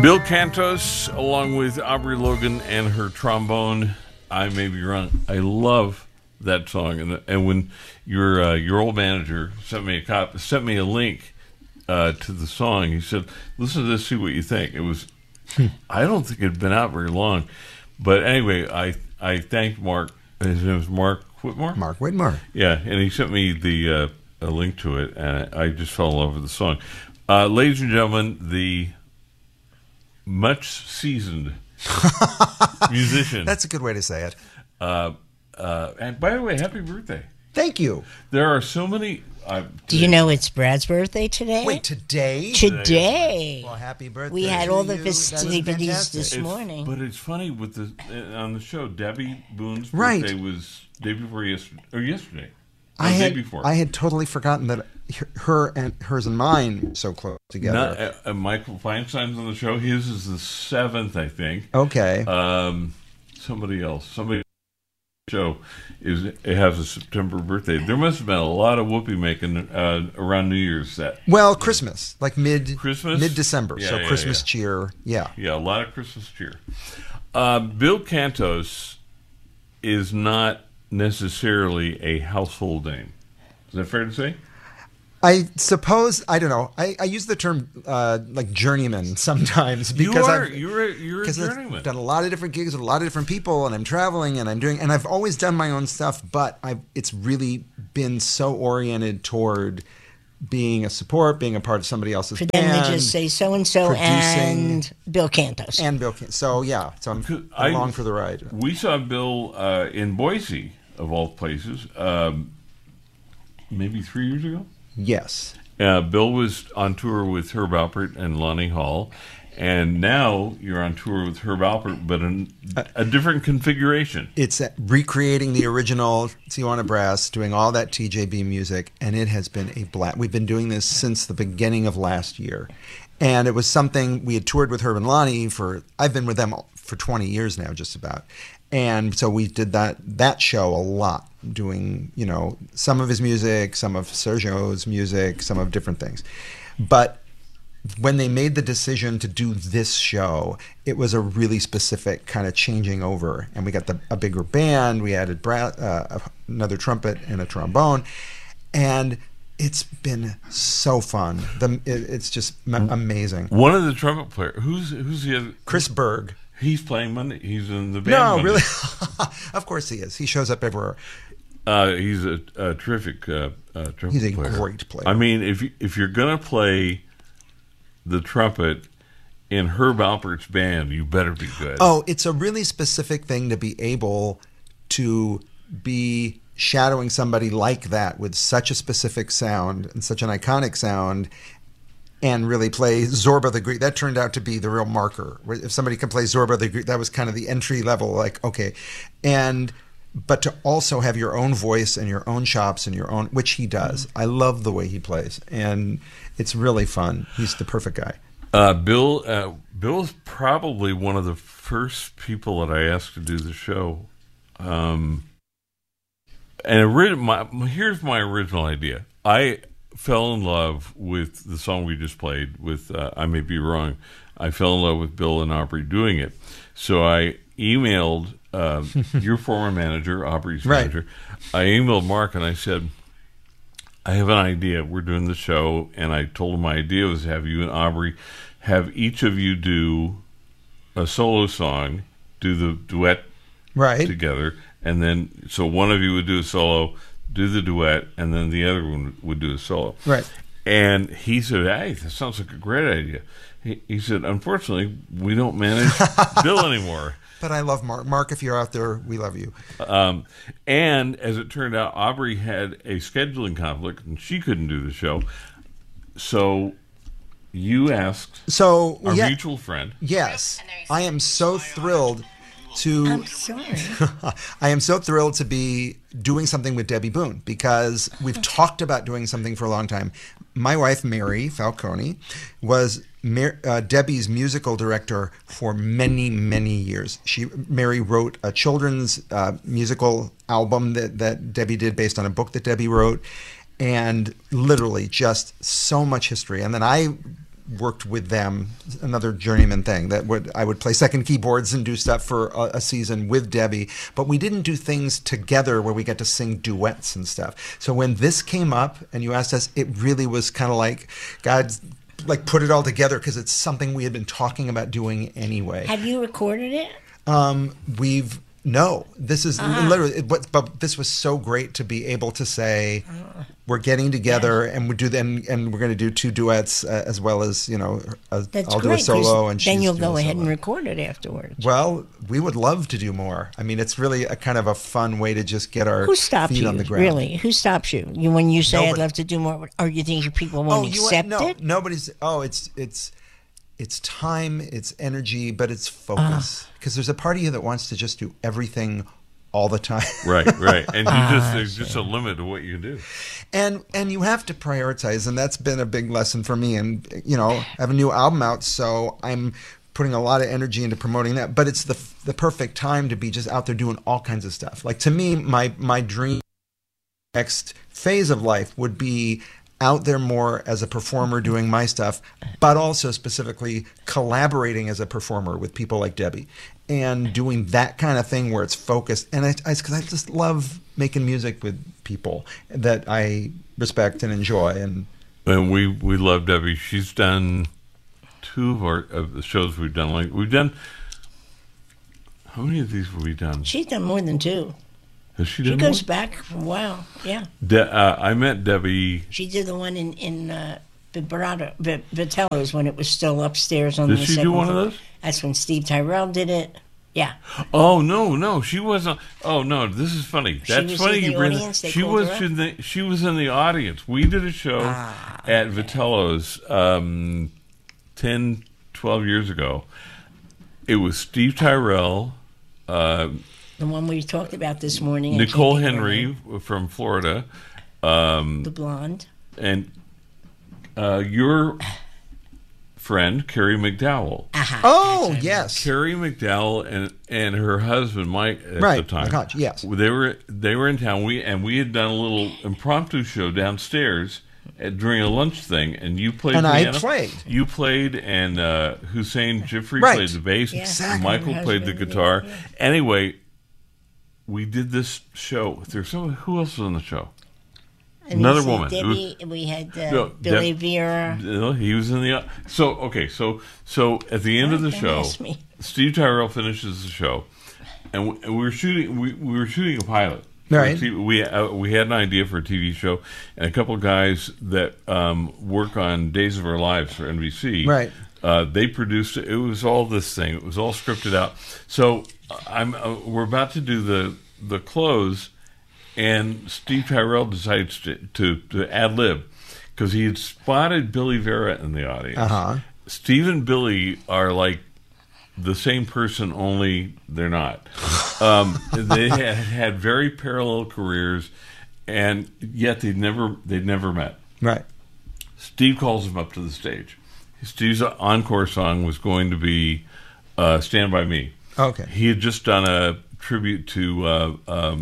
Bill Cantos, along with Aubrey Logan and her trombone. I May Be Wrong. I love that song, and when your old manager sent me a link to the song, he said, "Listen to this, see what you think." It was, I don't think it had been out very long, but anyway, I thanked Mark. His name was Mark Whitmore. Mark Whitmore. Yeah, and he sent me a link to it, and I just fell in love with the song. Ladies and gentlemen, the much seasoned musician. That's a good way to say it. And by the way, happy birthday. Thank you. There are so many. Do you know it's Brad's birthday today? Wait, today? Today. Well, happy birthday. We had all the you. festivities this morning. But it's funny with on the show, Debbie Boone's Right. birthday was day before yesterday, or yesterday. I day before. had totally forgotten that hers and mine so close together. Michael Feinstein's on the show. His is the 7th, I think. Okay. Somebody show it has a September birthday. There must have been a lot of whoopee making around New Year's. Christmas, like mid-December. Yeah, so Christmas cheer. Yeah. Yeah, a lot of Christmas cheer. Bill Cantos is not necessarily a household name. Is that fair to say? I suppose, I don't know. I use the term like journeyman sometimes because you're a journeyman. I've done a lot of different gigs with a lot of different people, and I'm traveling, and and I've always done my own stuff, but it's really been so oriented toward being a support, being a part of somebody else's For band. them to just say so-and-so and Bill Cantos. So I'm along for the ride. We saw Bill in Boise, of all places, maybe 3 years ago. Yes. Bill was on tour with Herb Alpert and Lonnie Hall, and now you're on tour with Herb Alpert, but in a different configuration. It's recreating the original Tijuana Brass, doing all that TJB music, and it has been a blast. We've been doing this since the beginning of last year, and it was something we had toured with Herb and Lonnie I've been with them for 20 years now, just about. And so we did that show a lot, doing, some of his music, some of Sergio's music, some of different things. But when they made the decision to do this show, it was a really specific kind of changing over. And we got a bigger band. We added another trumpet and a trombone. And it's been so fun. It's just amazing. One of the trumpet players, who's the other? Chris Berg. He's playing Monday. He's in the band. No, Monday. really? Of course he is. He shows up everywhere. He's a terrific trumpet player. He's a great player. I mean, if you're going to play the trumpet in Herb Alpert's band, you better be good. Oh, it's a really specific thing to be able to be shadowing somebody like that with such a specific sound and such an iconic sound, and really play Zorba the Greek. That turned out to be the real marker. If somebody can play Zorba the Greek, that was kind of the entry level, like, okay. But to also have your own voice and your own chops and your own, which he does. I love the way he plays, and it's really fun. He's the perfect guy. Bill's probably one of the first people that I asked to do the show. Here's my original idea. I fell in love with the song we just played with I May Be Wrong. I fell in love with Bill and Aubrey doing it. So I emailed your former manager, Aubrey's manager. I emailed Mark and I said, I have an idea. We're doing the show, and I told him my idea was to have you and Aubrey have each of you do a solo song, do the duet together, and then so one of you would do a solo, do the duet, and then the other one would do a solo. Right. And he said, hey, that sounds like a great idea. He said, unfortunately, we don't manage Bill anymore. But I love Mark. Mark, if you're out there, we love you. And as it turned out, Aubrey had a scheduling conflict, and she couldn't do the show. So you asked our mutual friend. Yes. I am so thrilled to... I'm sorry. I am so thrilled to be doing something with Debbie Boone, because we've talked about doing something for a long time. My wife, Mary Falcone, was Debbie's musical director for many, many years. Mary wrote a children's musical album that Debbie did based on a book that Debbie wrote, and literally just so much history. And then I worked with them, another journeyman thing I would play second keyboards and do stuff for a season with Debbie, but we didn't do things together where we got to sing duets and stuff. So when this came up and you asked us, it really was kind of like God like put it all together because it's something we had been talking about doing anyway. Have you recorded it? No, this is literally, but this was so great to be able to say we're getting together and we're going to do 2 duets as well as I'll do a solo and then you'll go ahead and record it afterwards. Well, we would love to do more. I mean, it's really a kind of a fun way to just get our feet on the ground. Really, who stops you? When you say I'd love to do more, or you think people won't accept it? Nobody's. It's time, it's energy, but it's focus. Because there's a part of you that wants to just do everything all the time. Right. And there's just a limit to what you can do. And you have to prioritize, and that's been a big lesson for me. And, I have a new album out, so I'm putting a lot of energy into promoting that. But it's the perfect time to be just out there doing all kinds of stuff. Like, to me, my dream next phase of life would be out there more as a performer doing my stuff, but also specifically collaborating as a performer with people like Debbie and doing that kind of thing where it's focused. And because I just love making music with people that I respect and enjoy. And we love Debbie. She's done 2 of the shows we've done. How many of these have we done? She's done more than 2. Has she done She goes back for a while, yeah. I met Debbie. She did the one in Vitello's when it was still upstairs on the second floor. Did she do one of those? That's when Steve Tyrell did it. Yeah. Oh no, she wasn't. Oh no, this is funny. That's funny. She was She was in the audience. We did a show at Vitello's 10, 12 years ago. It was Steve Tyrell. The one we talked about this morning. Nicole Henry from Florida. The blonde. And your friend, Carrie McDowell. Oh, yes. Carrie McDowell and her husband, Mike, at the time. Right, yes. They were in town. We had done a little impromptu show downstairs during a lunch thing, and you played piano. I played. You played, and Hussein Jifri played the bass. Yeah. Exactly. Michael played the guitar. Yeah. Anyway, we did this show. Who else was on the show? Another woman. Debbie, we had Billy Vera. He was in the. So at the end of the show, Steve Tyrell finishes the show, and we were shooting. We were shooting a pilot. Right. We had an idea for a TV show, and a couple of guys that work on Days of Our Lives for NBC. Right. They produced it. It was all this thing. It was all scripted out. So we're about to do the close, and Steve Tyrell decides to ad lib because he had spotted Billy Vera in the audience. Uh-huh. Steve and Billy are like the same person, only they're not. They had very parallel careers, and yet they'd never met. Right. Steve calls him up to the stage. Steve's encore song was going to be "Stand by Me." Okay. He had just done a tribute to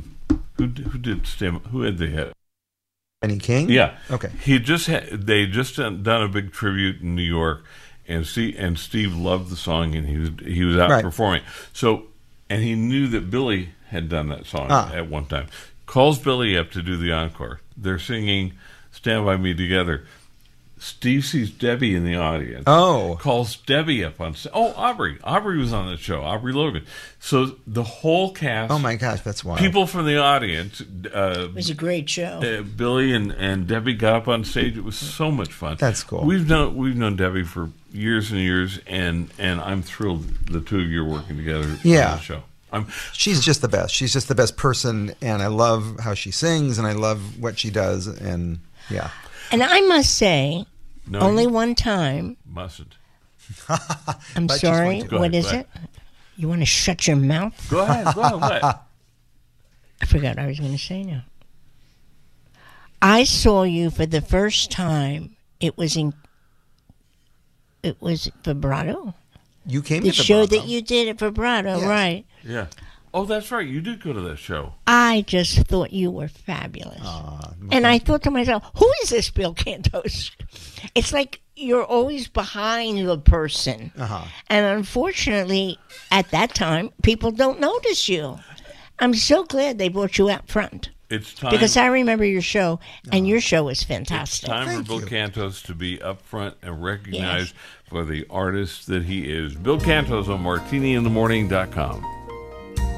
who had they had? Benny King? Yeah. Okay. They just done a big tribute in New York, and Steve loved the song, and he was out performing. So, and he knew that Billy had done that song at one time. Calls Billy up to do the encore. They're singing "Stand by Me" together. Steve sees Debbie in the audience. Oh. Calls Debbie up on stage. Oh, Aubrey. Aubrey was on the show. Aubrey Logan. So the whole cast. Oh, my gosh, that's wild. People from the audience. It was a great show. Billy and Debbie got up on stage. It was so much fun. That's cool. We've known Debbie for years and years, and I'm thrilled the two of you are working together on the show. She's just the best. She's just the best person, and I love how she sings, and I love what she does, and yeah. And I must say, only one time. Mustn't. I'm sorry. What is it? You want to shut your mouth? Go ahead. What? I forgot what I was going to say now. I saw you for the first time. It was Vibrato. You came to the show that you did at Vibrato, yes. right? Yeah. Oh, that's right. You did go to that show. I just thought you were fabulous. And I thought to myself, who is this Bill Cantos? It's like you're always behind the person. Uh-huh. And unfortunately, at that time, people don't notice you. I'm so glad they brought you out front. It's time, because I remember your show, and your show was it's fantastic. time Thank for Bill you. Cantos to be up front and recognized for the artist that he is. Bill Cantos on MartiniInTheMorning.com.